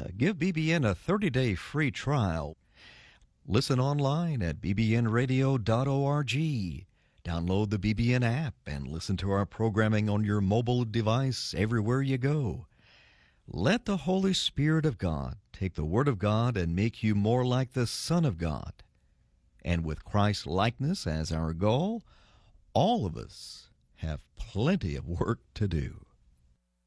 Give BBN a 30-day free trial. Listen online at bbnradio.org. Download the BBN app and listen to our programming on your mobile device everywhere you go. Let the Holy Spirit of God take the Word of God and make you more like the Son of God. And with Christ's likeness as our goal, all of us have plenty of work to do.